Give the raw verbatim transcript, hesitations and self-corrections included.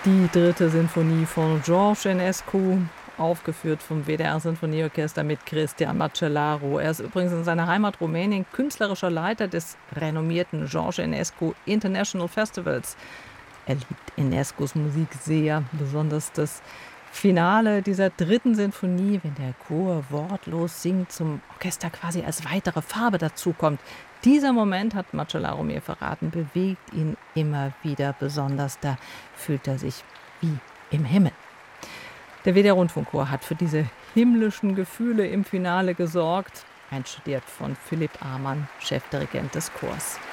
Die dritte Sinfonie von George Enescu, aufgeführt vom W D R-Sinfonieorchester mit Cristian Macellaro. Er ist übrigens in seiner Heimat Rumänien künstlerischer Leiter des renommierten George Enescu International Festivals. Er liebt Enescus Musik sehr, besonders das Finale dieser dritten Sinfonie, wenn der Chor wortlos singt, zum Orchester quasi als weitere Farbe dazukommt. Dieser Moment, hat Macellaro mir verraten, bewegt ihn immer wieder besonders. Da fühlt er sich wie im Himmel. Der W D R-Rundfunkchor hat für diese himmlischen Gefühle im Finale gesorgt. Einstudiert von Philipp Amann, Chefdirigent des Chors.